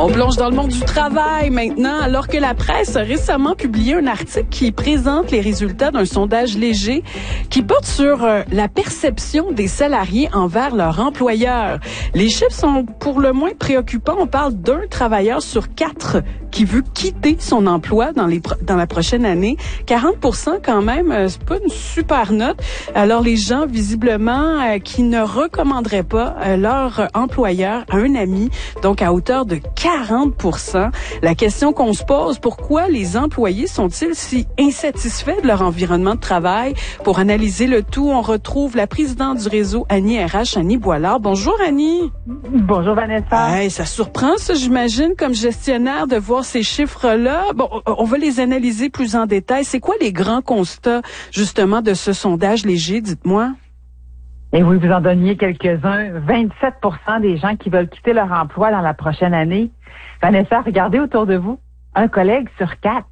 On plonge dans le monde du travail maintenant, alors que la presse a récemment publié un article qui présente les résultats d'un sondage léger qui porte sur la perception des salariés envers leur employeur. Les chiffres sont pour le moins préoccupants. On parle d'un travailleur sur 4 qui veut quitter son emploi dans la prochaine année. 40% quand même, c'est pas une super note. Alors les gens visiblement qui ne recommanderaient pas leur employeur à un ami, donc à hauteur de 40%. La question qu'on se pose, pourquoi les employés sont-ils si insatisfaits de leur environnement de travail? Pour analyser le tout, on retrouve la présidente du réseau Annie RH, Annie Boilard. Bonjour Annie. Bonjour Vanessa. Hey, ça surprend ça, j'imagine, comme gestionnaire, de voir ces chiffres-là. Bon, on va les analyser plus en détail. C'est quoi les grands constats, justement, de ce sondage léger, dites-moi? Et oui, vous en donniez quelques-uns. 27% des gens qui veulent quitter leur emploi dans la prochaine année. Vanessa, regardez autour de vous. Un collègue sur 4.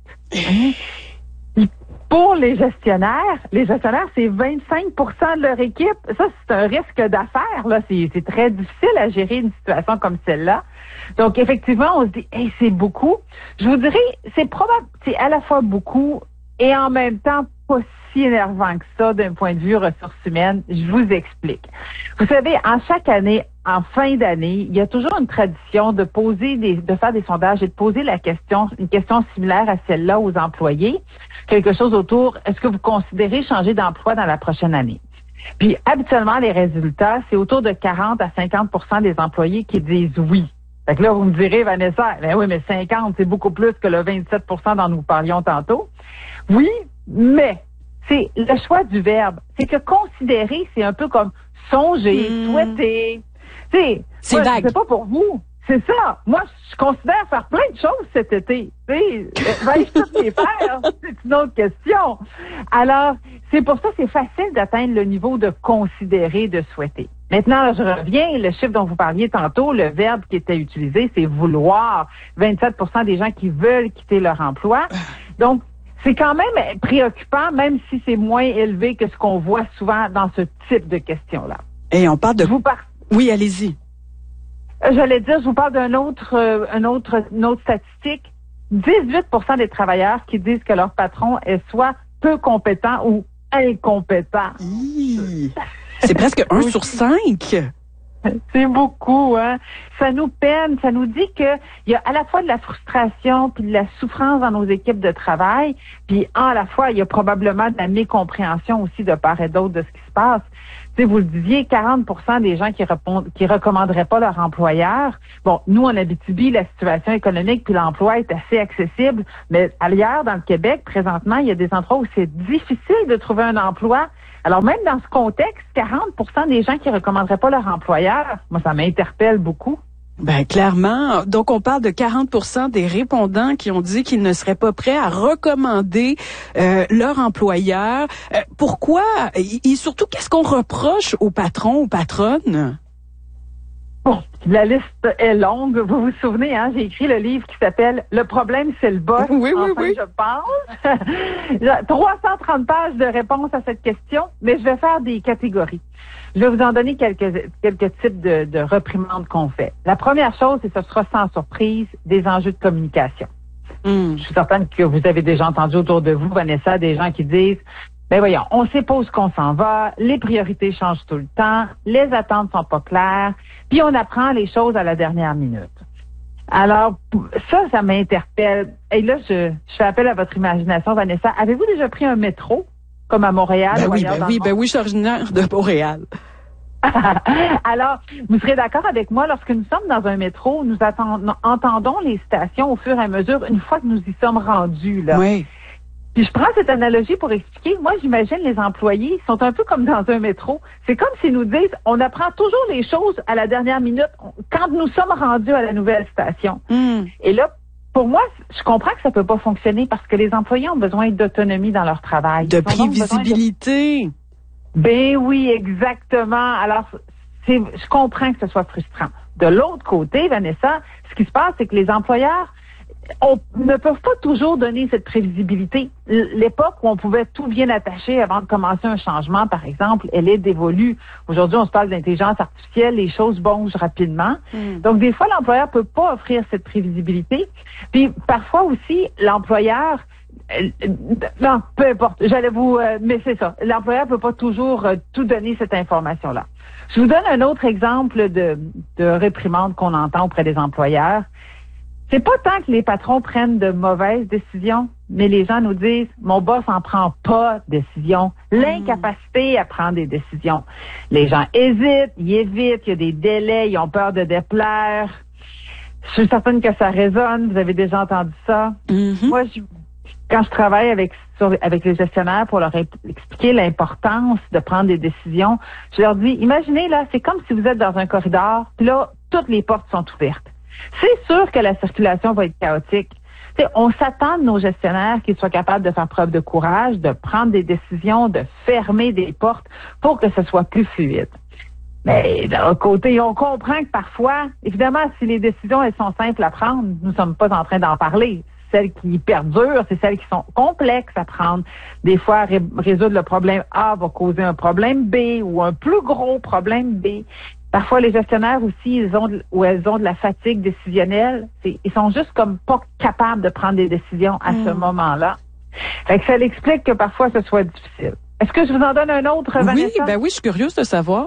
Pour les gestionnaires, c'est 25% de leur équipe. Ça, c'est un risque d'affaires, là. C'est très difficile à gérer une situation comme celle-là. Donc, effectivement, on se dit, hey, c'est beaucoup. Je vous dirais, c'est à la fois beaucoup et en même temps pas si énervant que ça d'un point de vue ressources humaines. Je vous explique. Vous savez, chaque année, en fin d'année, il y a toujours une tradition de faire des sondages et de poser une question similaire à celle-là aux employés. Quelque chose autour, est-ce que vous considérez changer d'emploi dans la prochaine année? Puis, habituellement, les résultats, c'est autour de 40 à 50% des employés qui disent oui. Fait que là, vous me direz, Vanessa, ben oui, mais 50, c'est beaucoup plus que le 27% dont nous parlions tantôt. Oui, mais c'est le choix du verbe. C'est que considérer, c'est un peu comme songer, souhaiter. C'est vague. C'est pas pour vous. C'est ça. Moi, je considère faire plein de choses cet été. Vais-je toutes les faire? C'est une autre question. Alors, c'est pour ça que c'est facile d'atteindre le niveau de considérer, de souhaiter. Maintenant, je reviens, le chiffre dont vous parliez tantôt, le verbe qui était utilisé, c'est vouloir. 27% des gens qui veulent quitter leur emploi. Donc, c'est quand même préoccupant, même si c'est moins élevé que ce qu'on voit souvent dans ce type de questions-là. Et on parle de... Oui, allez-y. J'allais dire, je vous parle d'une autre statistique. 18% des travailleurs qui disent que leur patron est soit peu compétent ou incompétent. C'est presque 1 sur 5. C'est beaucoup, hein. Ça nous peine, ça nous dit que il y a à la fois de la frustration puis de la souffrance dans nos équipes de travail, puis à la fois il y a probablement de la mécompréhension aussi de part et d'autre de ce qui se passe. Tu sais, vous le disiez, 40% des gens qui recommanderaient pas leur employeur. Bon, nous en Abitibi, la situation économique puis l'emploi est assez accessible, mais ailleurs dans le Québec, présentement, il y a des endroits où c'est difficile de trouver un emploi. Alors, même dans ce contexte, 40% des gens qui recommanderaient pas leur employeur, moi, ça m'interpelle beaucoup. Ben, clairement. Donc, on parle de 40% des répondants qui ont dit qu'ils ne seraient pas prêts à recommander leur employeur. Pourquoi? Et surtout, qu'est-ce qu'on reproche aux patrons, aux patronnes? Bon, la liste est longue. Vous vous souvenez, hein, j'ai écrit le livre qui s'appelle « Le problème, c'est le boss ». Oui. Je pense. 330 pages de réponses à cette question, mais je vais faire des catégories. Je vais vous en donner quelques types de reprimandes qu'on fait. La première chose, et ce sera sans surprise, des enjeux de communication. Je suis certaine que vous avez déjà entendu autour de vous, Vanessa, des gens qui disent ben voyons, on sait pas où qu'on s'en va, les priorités changent tout le temps, les attentes sont pas claires, puis on apprend les choses à la dernière minute. Alors, ça m'interpelle. Et là, je fais appel à votre imagination, Vanessa. Avez-vous déjà pris un métro, comme à Montréal? Ben oui, je suis originaire de Montréal. Alors, vous serez d'accord avec moi, lorsque nous sommes dans un métro, nous entendons les stations au fur et à mesure, une fois que nous y sommes rendus, là. Oui. Puis je prends cette analogie pour expliquer. Moi, j'imagine les employés sont un peu comme dans un métro. C'est comme s'ils nous disent, on apprend toujours les choses à la dernière minute quand nous sommes rendus à la nouvelle station. Et là, pour moi, je comprends que ça peut pas fonctionner parce que les employés ont besoin d'autonomie dans leur travail. De prévisibilité. Ben oui, exactement. Alors, je comprends que ce soit frustrant. De l'autre côté, Vanessa, ce qui se passe, c'est que les employeurs, on ne peut pas toujours donner cette prévisibilité. L'époque où on pouvait tout bien attacher avant de commencer un changement, par exemple, elle est dévolue. Aujourd'hui, on se parle d'intelligence artificielle, les choses bougent rapidement. Donc, des fois, l'employeur peut pas offrir cette prévisibilité. Puis, parfois aussi, l'employeur non, peu importe. Mais c'est ça. L'employeur peut pas toujours tout donner cette information-là. Je vous donne un autre exemple de réprimande qu'on entend auprès des employeurs. C'est pas tant que les patrons prennent de mauvaises décisions, mais les gens nous disent, mon boss en prend pas de décision. L'incapacité à prendre des décisions. Les gens hésitent, ils évitent, il y a des délais, ils ont peur de déplaire. Je suis certaine que ça résonne. Vous avez déjà entendu ça. Moi, quand je travaille avec les gestionnaires pour leur expliquer l'importance de prendre des décisions, je leur dis, imaginez là, c'est comme si vous êtes dans un corridor, puis là, toutes les portes sont ouvertes. C'est sûr que la circulation va être chaotique. T'sais, on s'attend de nos gestionnaires qu'ils soient capables de faire preuve de courage, de prendre des décisions, de fermer des portes pour que ce soit plus fluide. Mais d'un autre côté, on comprend que parfois, évidemment, si les décisions elles sont simples à prendre, nous ne sommes pas en train d'en parler. Celles qui perdurent, c'est celles qui sont complexes à prendre. Des fois, résoudre le problème A va causer un problème B ou un plus gros problème B. Parfois, les gestionnaires aussi, elles ont de la fatigue décisionnelle. Ils sont juste comme pas capables de prendre des décisions à ce moment-là. Fait que ça l'explique que parfois ce soit difficile. Est-ce que je vous en donne un autre, Vanessa? Oui, je suis curieuse de savoir.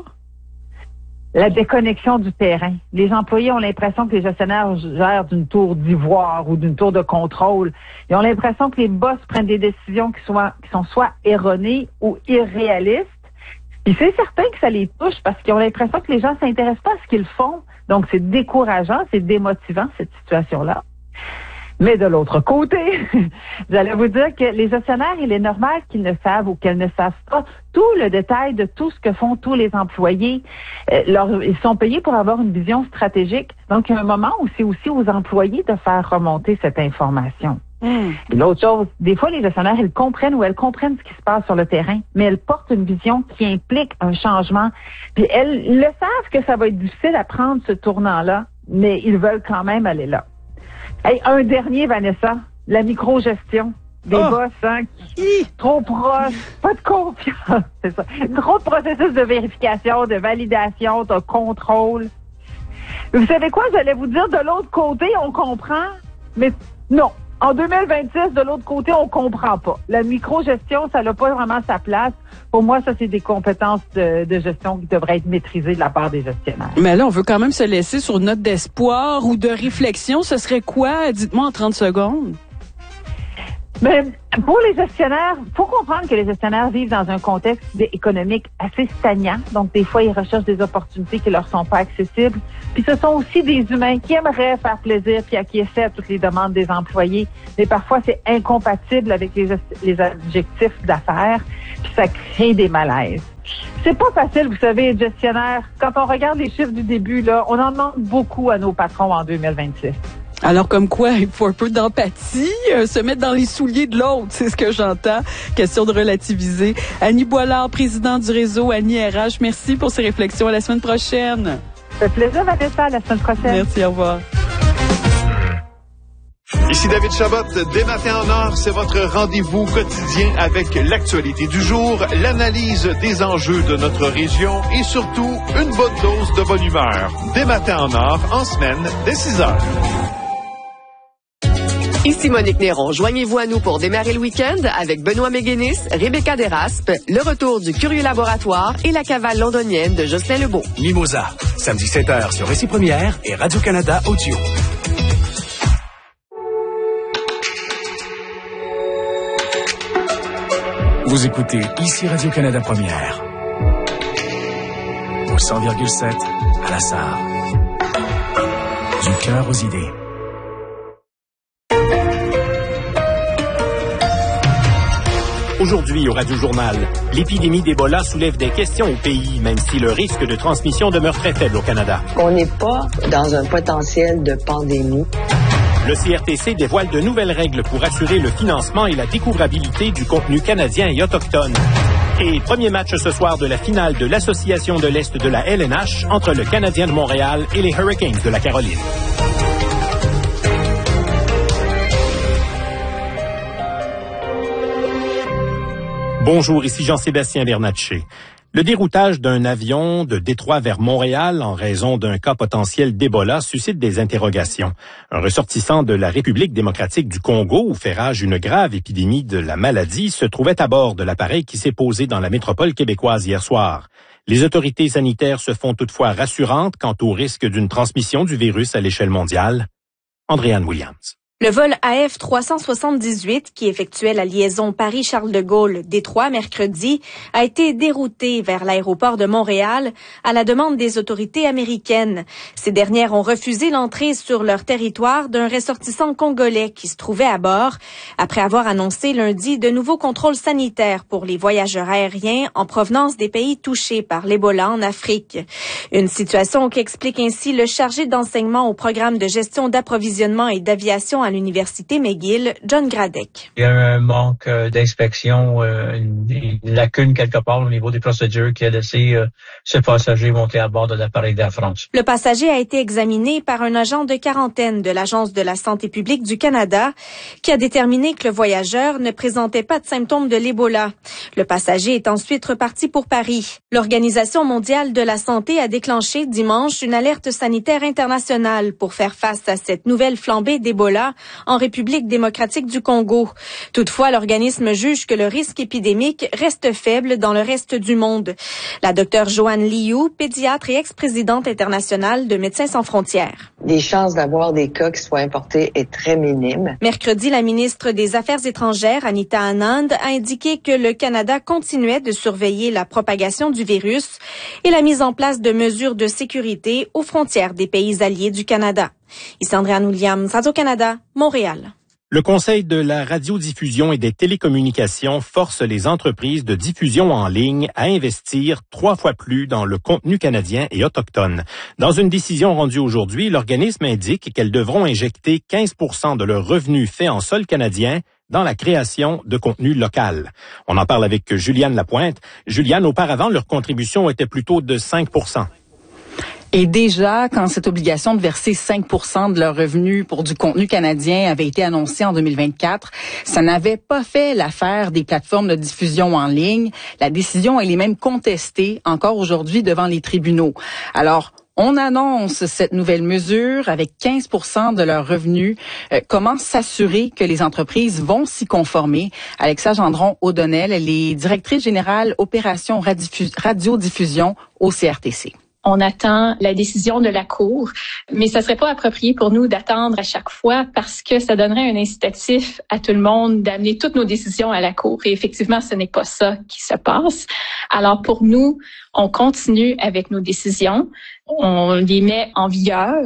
La déconnexion du terrain. Les employés ont l'impression que les gestionnaires gèrent d'une tour d'ivoire ou d'une tour de contrôle. Ils ont l'impression que les boss prennent des décisions qui sont soit erronées ou irréalistes. Puis c'est certain que ça les touche parce qu'ils ont l'impression que les gens s'intéressent pas à ce qu'ils font. Donc c'est décourageant, c'est démotivant cette situation-là. Mais de l'autre côté, j'allais vous dire que les gestionnaires, il est normal qu'ils ne savent ou qu'elles ne savent pas tout le détail de tout ce que font tous les employés. Ils sont payés pour avoir une vision stratégique. Donc, il y a un moment où c'est aussi aux employés de faire remonter cette information. Et l'autre chose, des fois, les gestionnaires, ils comprennent ce qui se passe sur le terrain, mais elles portent une vision qui implique un changement. Puis elles le savent que ça va être difficile à prendre ce tournant-là, mais ils veulent quand même aller là. Hey, un dernier, Vanessa, la micro-gestion des boss, trop proche, pas de confiance, c'est ça. Trop de processus de vérification, de validation, de contrôle. Vous savez quoi, j'allais vous dire, de l'autre côté, on comprend, mais non. En 2026, de l'autre côté, on comprend pas. La micro-gestion, ça n'a pas vraiment sa place. Pour moi, ça, c'est des compétences de gestion qui devraient être maîtrisées de la part des gestionnaires. Mais là, on veut quand même se laisser sur une note d'espoir ou de réflexion. Ce serait quoi? Dites-moi en 30 secondes. Mais pour les gestionnaires, faut comprendre que les gestionnaires vivent dans un contexte économique assez stagnant. Donc, des fois, ils recherchent des opportunités qui leur sont pas accessibles. Puis, ce sont aussi des humains qui aimeraient faire plaisir puis acquiescer à toutes les demandes des employés. Mais parfois, c'est incompatible avec les objectifs d'affaires. Puis, ça crée des malaises. C'est pas facile, vous savez, être gestionnaire. Quand on regarde les chiffres du début, là, on en demande beaucoup à nos patrons en 2026. Alors, comme quoi, il faut un peu d'empathie, se mettre dans les souliers de l'autre, c'est ce que j'entends. Question de relativiser. Annie Boilard, présidente du réseau Annie RH, merci pour ces réflexions. À la semaine prochaine. Ça fait plaisir, Vanessa. À la semaine prochaine. Merci, au revoir. Ici David Chabot, dès matin en or, c'est votre rendez-vous quotidien avec l'actualité du jour, l'analyse des enjeux de notre région et surtout une bonne dose de bonne humeur. Dès matin en or, en semaine, dès 6 heures. Ici Monique Néron. Joignez-vous à nous pour démarrer le week-end avec Benoît Méguénis, Rebecca Desraspes, le retour du Curieux Laboratoire et la cavale londonienne de Jocelyn Lebeau. Mimosa, samedi 7h sur Récit Première et Radio-Canada Audio. Vous écoutez ici Radio-Canada Première. Au 100,7 à la Sarre. Du cœur aux idées. Aujourd'hui, au Radio-Journal, l'épidémie d'Ebola soulève des questions au pays, même si le risque de transmission demeure très faible au Canada. On n'est pas dans un potentiel de pandémie. Le CRTC dévoile de nouvelles règles pour assurer le financement et la découvrabilité du contenu canadien et autochtone. Et premier match ce soir de la finale de l'Association de l'Est de la LNH entre le Canadien de Montréal et les Hurricanes de la Caroline. Bonjour, ici Jean-Sébastien Bernatchez. Le déroutage d'un avion de Détroit vers Montréal en raison d'un cas potentiel d'Ebola suscite des interrogations. Un ressortissant de la République démocratique du Congo, où fait rage une grave épidémie de la maladie, se trouvait à bord de l'appareil qui s'est posé dans la métropole québécoise hier soir. Les autorités sanitaires se font toutefois rassurantes quant au risque d'une transmission du virus à l'échelle mondiale. Andréanne Williams. Le vol AF 378, qui effectuait la liaison Paris-Charles de Gaulle-Détroit mercredi, a été dérouté vers l'aéroport de Montréal à la demande des autorités américaines. Ces dernières ont refusé l'entrée sur leur territoire d'un ressortissant congolais qui se trouvait à bord, après avoir annoncé lundi de nouveaux contrôles sanitaires pour les voyageurs aériens en provenance des pays touchés par l'Ebola en Afrique. Une situation qui explique ainsi le chargé d'enseignement au programme de gestion d'approvisionnement et d'aviation à l'Université McGill, John Gradek. Il y a un manque d'inspection, une lacune quelque part au niveau des procédures qui a laissé ce passager monter à bord de l'appareil d'Air France. Le passager a été examiné par un agent de quarantaine de l'Agence de la santé publique du Canada qui a déterminé que le voyageur ne présentait pas de symptômes de l'Ebola. Le passager est ensuite reparti pour Paris. L'Organisation mondiale de la santé a déclenché dimanche une alerte sanitaire internationale pour faire face à cette nouvelle flambée d'Ebola en République démocratique du Congo. Toutefois, l'organisme juge que le risque épidémique reste faible dans le reste du monde. La docteure Joanne Liu, pédiatre et ex-présidente internationale de Médecins sans frontières. Les chances d'avoir des cas qui soient importés est très minime. Mercredi, la ministre des Affaires étrangères, Anita Anand, a indiqué que le Canada continuait de surveiller la propagation du virus et la mise en place de mesures de sécurité aux frontières des pays alliés du Canada. Ici Andréanne Williams, Radio-Canada, Montréal. Le Conseil de la radiodiffusion et des télécommunications force les entreprises de diffusion en ligne à investir 3 fois plus dans le contenu canadien et autochtone. Dans une décision rendue aujourd'hui, l'organisme indique qu'elles devront injecter 15% de leurs revenus faits en sol canadien dans la création de contenu local. On en parle avec Juliane Lapointe. Juliane, auparavant, leur contribution était plutôt de 5%. Et déjà, quand cette obligation de verser 5% de leurs revenus pour du contenu canadien avait été annoncée en 2024, ça n'avait pas fait l'affaire des plateformes de diffusion en ligne. La décision, elle est même contestée encore aujourd'hui devant les tribunaux. Alors, on annonce cette nouvelle mesure avec 15% de leurs revenus. Comment s'assurer que les entreprises vont s'y conformer? Alexa Gendron-O'Donnell, elle est directrice générale opération radiodiffusion au CRTC. On attend la décision de la Cour, mais ça serait pas approprié pour nous d'attendre à chaque fois parce que ça donnerait un incitatif à tout le monde d'amener toutes nos décisions à la Cour. Et effectivement, ce n'est pas ça qui se passe. Alors pour nous, on continue avec nos décisions, on les met en vigueur.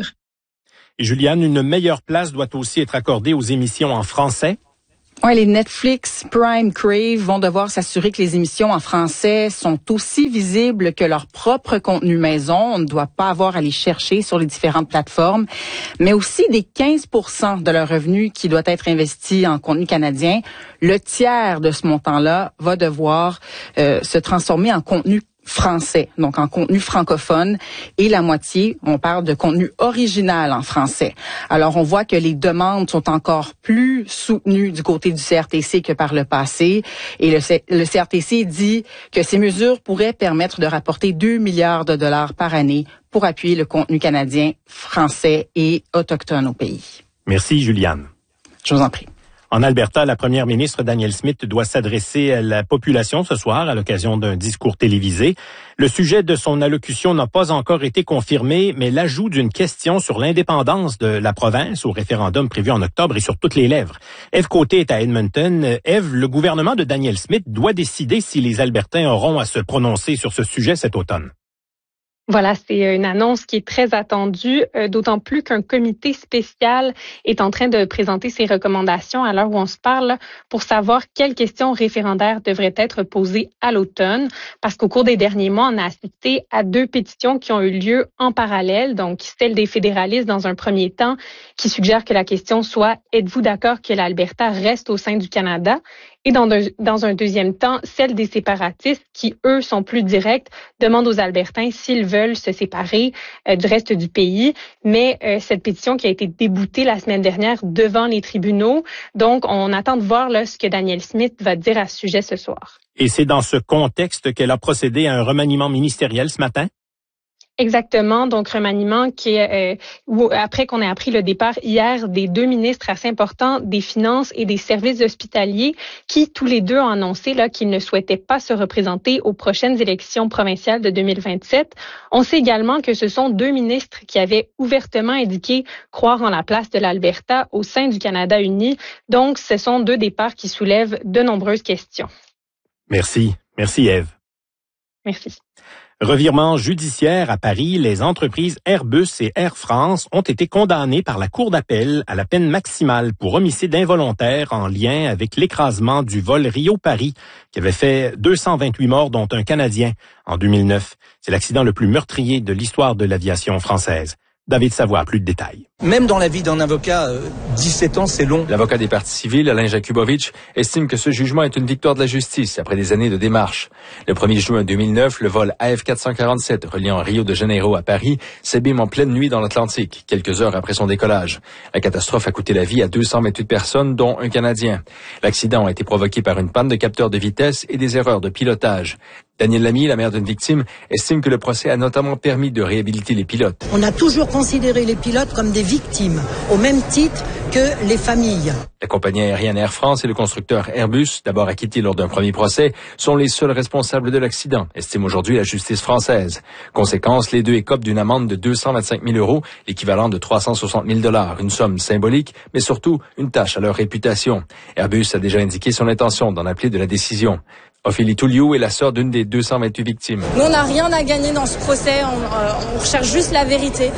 Et Juliane, une meilleure place doit aussi être accordée aux émissions en français. Ouais, les Netflix, Prime, Crave vont devoir s'assurer que les émissions en français sont aussi visibles que leur propre contenu maison. On ne doit pas avoir à les chercher sur les différentes plateformes, mais aussi des 15% de leurs revenus qui doit être investi en contenu canadien. Le tiers de ce montant-là va devoir se transformer en contenu français, donc en contenu francophone, et la moitié, on parle de contenu original en français. Alors, on voit que les demandes sont encore plus soutenues du côté du CRTC que par le passé, et le CRTC dit que ces mesures pourraient permettre de rapporter 2 milliards de dollars par année pour appuyer le contenu canadien, français et autochtone au pays. Merci, Juliane. Je vous en prie. En Alberta, la première ministre Danielle Smith doit s'adresser à la population ce soir à l'occasion d'un discours télévisé. Le sujet de son allocution n'a pas encore été confirmé, mais l'ajout d'une question sur l'indépendance de la province au référendum prévu en octobre est sur toutes les lèvres. Ève Côté est à Edmonton. Ève, le gouvernement de Danielle Smith doit décider si les Albertains auront à se prononcer sur ce sujet cet automne. Voilà, c'est une annonce qui est très attendue, d'autant plus qu'un comité spécial est en train de présenter ses recommandations à l'heure où on se parle pour savoir quelles questions référendaires devraient être posées à l'automne. Parce qu'au cours des derniers mois, on a assisté à 2 pétitions qui ont eu lieu en parallèle. Donc, celle des fédéralistes dans un premier temps qui suggère que la question soit « Êtes-vous d'accord que l'Alberta reste au sein du Canada ?» Et dans un deuxième temps, celle des séparatistes qui, eux, sont plus directs, demandent aux Albertains s'ils veulent se séparer du reste du pays. Mais cette pétition qui a été déboutée la semaine dernière devant les tribunaux. Donc, on attend de voir là, ce que Danielle Smith va dire à ce sujet ce soir. Et c'est dans ce contexte qu'elle a procédé à un remaniement ministériel ce matin? Exactement, donc remaniement qui est après qu'on ait appris le départ hier des 2 ministres assez importants des Finances et des Services hospitaliers qui tous les deux ont annoncé là qu'ils ne souhaitaient pas se représenter aux prochaines élections provinciales de 2027. On sait également que ce sont 2 ministres qui avaient ouvertement indiqué croire en la place de l'Alberta au sein du Canada uni. Donc ce sont 2 départs qui soulèvent de nombreuses questions. Merci Ève. Merci. Revirement judiciaire à Paris, les entreprises Airbus et Air France ont été condamnées par la Cour d'appel à la peine maximale pour homicide involontaire en lien avec l'écrasement du vol Rio-Paris qui avait fait 228 morts dont un Canadien en 2009. C'est l'accident le plus meurtrier de l'histoire de l'aviation française. David Savoie, plus de détails. Même dans la vie d'un avocat, 17 ans, c'est long. L'avocat des parties civiles, Alain Jakubowicz, estime que ce jugement est une victoire de la justice après des années de démarches. Le 1er juin 2009, le vol AF447 reliant Rio de Janeiro à Paris s'abîme en pleine nuit dans l'Atlantique, quelques heures après son décollage. La catastrophe a coûté la vie à 228 personnes, dont un Canadien. L'accident a été provoqué par une panne de capteur de vitesse et des erreurs de pilotage. Danielle Lamy, la mère d'une victime, estime que le procès a notamment permis de réhabiliter les pilotes. On a toujours considéré les pilotes comme des victimes, au même titre que les familles. La compagnie aérienne Air France et le constructeur Airbus, d'abord acquittés lors d'un premier procès, sont les seuls responsables de l'accident, estime aujourd'hui la justice française. Conséquence, les 2 écopent d'une amende de 225 000 €, l'équivalent de 360 000 $, une somme symbolique, mais surtout une tâche à leur réputation. Airbus a déjà indiqué son intention d'en appeler de la décision. Ophélie Touliou est la sœur d'une des 228 victimes. Nous, on n'a rien à gagner dans ce procès. On recherche juste la vérité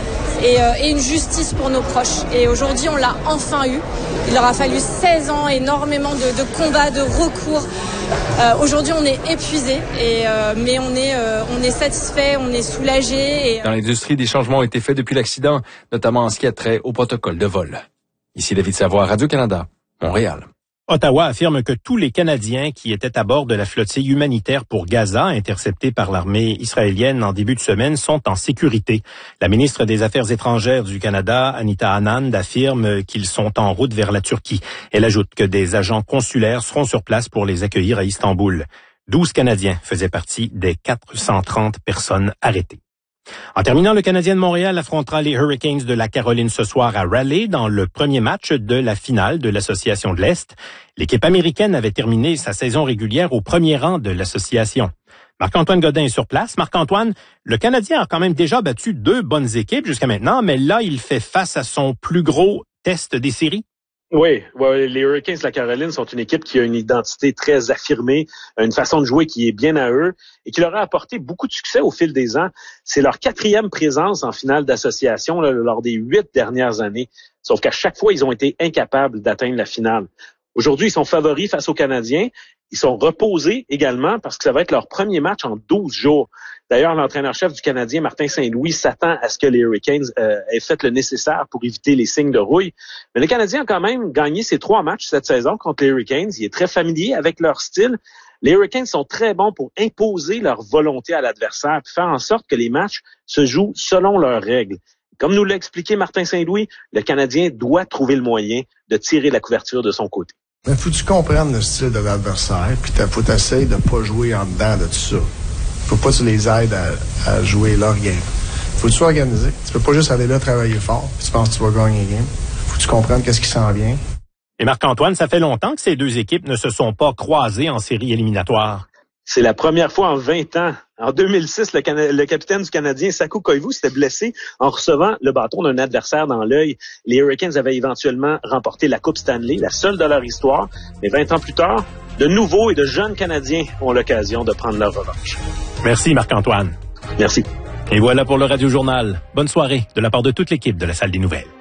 et une justice pour nos proches. Et aujourd'hui, on l'a enfin eu. Il aura fallu 16 ans, énormément de combats, de recours. Aujourd'hui, on est épuisé, mais on est satisfait, on est soulagé. Dans l'industrie, des changements ont été faits depuis l'accident, notamment en ce qui a trait au protocole de vol. Ici David Savoie, Radio-Canada, Montréal. Ottawa affirme que tous les Canadiens qui étaient à bord de la flottille humanitaire pour Gaza, interceptée par l'armée israélienne en début de semaine, sont en sécurité. La ministre des Affaires étrangères du Canada, Anita Anand, affirme qu'ils sont en route vers la Turquie. Elle ajoute que des agents consulaires seront sur place pour les accueillir à Istanbul. 12 Canadiens faisaient partie des 430 personnes arrêtées. En terminant, le Canadien de Montréal affrontera les Hurricanes de la Caroline ce soir à Raleigh dans le premier match de la finale de l'Association de l'Est. L'équipe américaine avait terminé sa saison régulière au premier rang de l'association. Marc-Antoine Godin est sur place. Marc-Antoine, le Canadien a quand même déjà battu 2 bonnes équipes jusqu'à maintenant, mais là, il fait face à son plus gros test des séries. Oui, les Hurricanes de la Caroline sont une équipe qui a une identité très affirmée, une façon de jouer qui est bien à eux et qui leur a apporté beaucoup de succès au fil des ans. C'est leur 4e présence en finale d'association lors des 8 dernières années. Sauf qu'à chaque fois, ils ont été incapables d'atteindre la finale. Aujourd'hui, ils sont favoris face aux Canadiens. Ils sont reposés également parce que ça va être leur premier match en 12 jours. D'ailleurs, l'entraîneur-chef du Canadien, Martin Saint-Louis, s'attend à ce que les Hurricanes aient fait le nécessaire pour éviter les signes de rouille. Mais le Canadien a quand même gagné ses 3 matchs cette saison contre les Hurricanes. Il est très familier avec leur style. Les Hurricanes sont très bons pour imposer leur volonté à l'adversaire et faire en sorte que les matchs se jouent selon leurs règles. Comme nous l'a expliqué Martin Saint-Louis, le Canadien doit trouver le moyen de tirer la couverture de son côté. Mais faut que tu comprennes le style de l'adversaire, puis faut t'essayer de pas jouer en dedans de tout ça. Faut pas que tu les aides à jouer leur game. Faut que tu sois organisé. Tu peux pas juste aller là travailler fort, puis tu penses que tu vas gagner le game. Faut que tu comprennes qu'est-ce qui s'en vient. Et Marc-Antoine, ça fait longtemps que ces 2 équipes ne se sont pas croisées en séries éliminatoires. C'est la première fois en 20 ans. En 2006, le capitaine du Canadien, Saku Koivu, s'était blessé en recevant le bâton d'un adversaire dans l'œil. Les Hurricanes avaient éventuellement remporté la Coupe Stanley, la seule de leur histoire. Mais 20 ans plus tard, de nouveaux et de jeunes Canadiens ont l'occasion de prendre leur revanche. Merci Marc-Antoine. Merci. Et voilà pour le Radio Journal. Bonne soirée de la part de toute l'équipe de la Salle des Nouvelles.